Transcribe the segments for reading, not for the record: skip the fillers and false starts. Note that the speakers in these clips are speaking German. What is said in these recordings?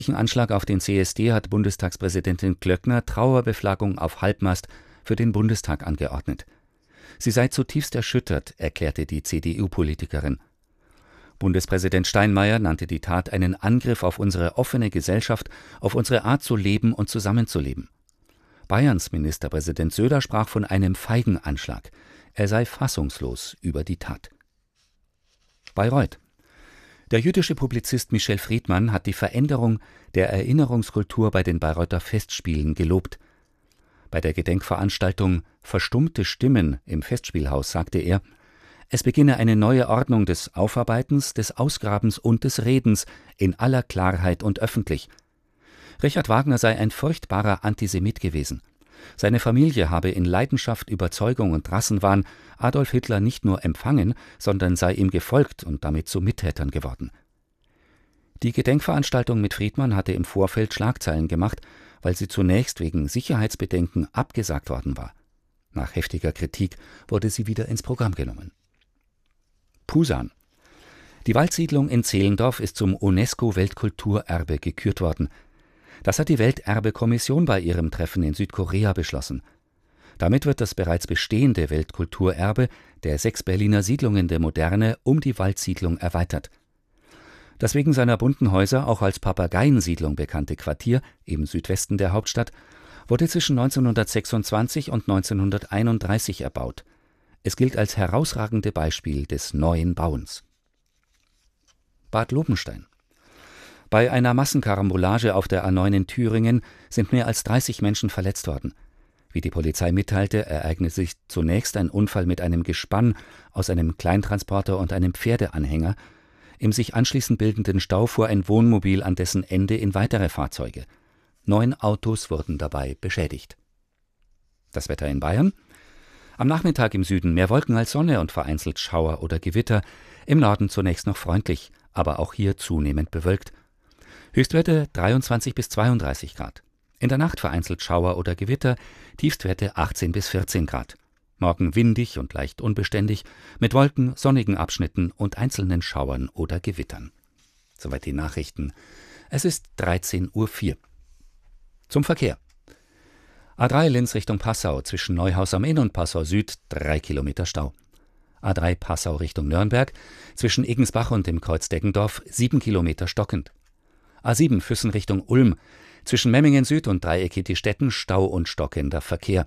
Anschlag auf den CSD hat Bundestagspräsidentin Glöckner Trauerbeflaggung auf Halbmast für den Bundestag angeordnet. Sie sei zutiefst erschüttert, erklärte die CDU-Politikerin. Bundespräsident Steinmeier nannte die Tat einen Angriff auf unsere offene Gesellschaft, auf unsere Art zu leben und zusammenzuleben. Bayerns Ministerpräsident Söder sprach von einem feigen Anschlag. Er sei fassungslos über die Tat. Bayreuth. Der jüdische Publizist Michel Friedmann hat die Veränderung der Erinnerungskultur bei den Bayreuther Festspielen gelobt. Bei der Gedenkveranstaltung »Verstummte Stimmen« im Festspielhaus sagte er, es beginne eine neue Ordnung des Aufarbeitens, des Ausgrabens und des Redens in aller Klarheit und öffentlich. Richard Wagner sei ein furchtbarer Antisemit gewesen. Seine Familie habe in Leidenschaft, Überzeugung und Rassenwahn Adolf Hitler nicht nur empfangen, sondern sei ihm gefolgt und damit zu Mittätern geworden. Die Gedenkveranstaltung mit Friedmann hatte im Vorfeld Schlagzeilen gemacht, weil sie zunächst wegen Sicherheitsbedenken abgesagt worden war. Nach heftiger Kritik wurde sie wieder ins Programm genommen. Pusan. Die Waldsiedlung in Zehlendorf ist zum UNESCO-Weltkulturerbe gekürt worden. Das hat die Welterbekommission bei ihrem Treffen in Südkorea beschlossen. Damit wird das bereits bestehende Weltkulturerbe der 6 Berliner Siedlungen der Moderne um die Waldsiedlung erweitert. Das wegen seiner bunten Häuser auch als Papageiensiedlung bekannte Quartier im Südwesten der Hauptstadt wurde zwischen 1926 und 1931 erbaut. Es gilt als herausragende Beispiel des neuen Bauens. Bad Lobenstein. Bei einer Massenkarambolage auf der A9 in Thüringen sind mehr als 30 Menschen verletzt worden. Wie die Polizei mitteilte, ereignete sich zunächst ein Unfall mit einem Gespann aus einem Kleintransporter und einem Pferdeanhänger. Im sich anschließend bildenden Stau fuhr ein Wohnmobil an dessen Ende in weitere Fahrzeuge. 9 Autos wurden dabei beschädigt. Das Wetter in Bayern? Am Nachmittag im Süden mehr Wolken als Sonne und vereinzelt Schauer oder Gewitter. Im Norden zunächst noch freundlich, aber auch hier zunehmend bewölkt. Höchstwerte 23 bis 32 Grad. In der Nacht vereinzelt Schauer oder Gewitter, Tiefstwerte 18 bis 14 Grad. Morgen windig und leicht unbeständig, mit Wolken, sonnigen Abschnitten und einzelnen Schauern oder Gewittern. Soweit die Nachrichten. Es ist 13:04 Uhr. Zum Verkehr. A3 Linz Richtung Passau, zwischen Neuhaus am Inn und Passau Süd 3 Kilometer Stau. A3 Passau Richtung Nürnberg, zwischen Egensbach und dem Kreuz Deggendorf 7 Kilometer stockend. A7 Füssen Richtung Ulm, zwischen Memmingen Süd und Dreieck-Ettistetten Stau und stockender Verkehr.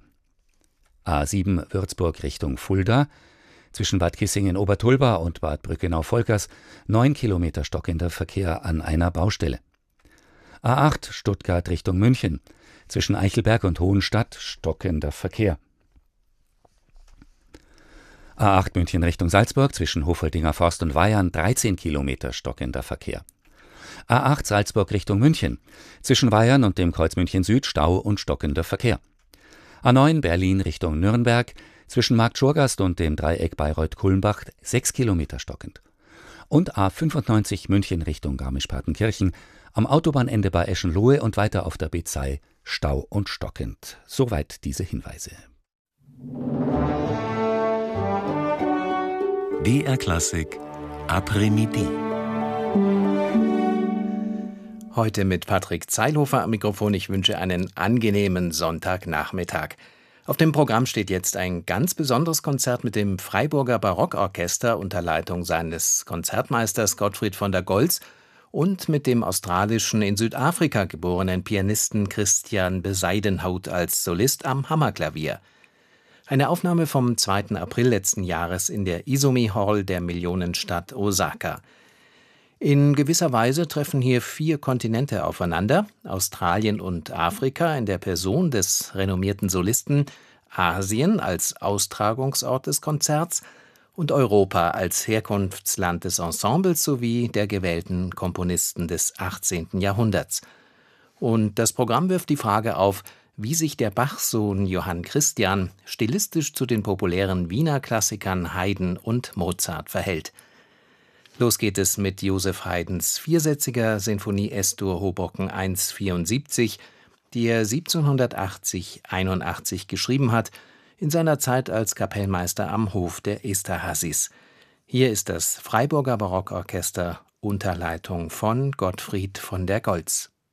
A7 Würzburg Richtung Fulda, zwischen Bad Kissingen-Obertulba und Bad Brückenau-Volkers 9 Kilometer stockender Verkehr an einer Baustelle. A8 Stuttgart Richtung München, zwischen Eichelberg und Hohenstadt stockender Verkehr. A8 München Richtung Salzburg, zwischen Hofoldinger Forst und Weyern 13 Kilometer stockender Verkehr. A8 Salzburg Richtung München, zwischen Weyern und dem Kreuz München Süd Stau und stockender Verkehr. A9 Berlin Richtung Nürnberg, zwischen Markt Schurgast und dem Dreieck Bayreuth-Kulmbach 6 Kilometer stockend. Und A95 München Richtung Garmisch-Partenkirchen, am Autobahnende bei Eschenlohe und weiter auf der Bezei Stau und stockend. Soweit diese Hinweise. BR Klassik Après-Midi. Heute mit Patrick Zeilhofer am Mikrofon. Ich wünsche einen angenehmen Sonntagnachmittag. Auf dem Programm steht jetzt ein ganz besonderes Konzert mit dem Freiburger Barockorchester unter Leitung seines Konzertmeisters Gottfried von der Goltz und mit dem australischen, in Südafrika geborenen Pianisten Christian Bezuidenhout als Solist am Hammerklavier. Eine Aufnahme vom 2. April letzten Jahres in der Izumi Hall der Millionenstadt Osaka. In gewisser Weise treffen hier 4 Kontinente aufeinander, Australien und Afrika in der Person des renommierten Solisten, Asien als Austragungsort des Konzerts und Europa als Herkunftsland des Ensembles sowie der gewählten Komponisten des 18. Jahrhunderts. Und das Programm wirft die Frage auf, wie sich der Bach-Sohn Johann Christian stilistisch zu den populären Wiener Klassikern Haydn und Mozart verhält. Los geht es mit Joseph Haydns viersätziger Sinfonie S-Dur Hoboken 174, die er 1780/81 geschrieben hat, in seiner Zeit als Kapellmeister am Hof der Esterházys. Hier ist das Freiburger Barockorchester unter Leitung von Gottfried von der Goltz.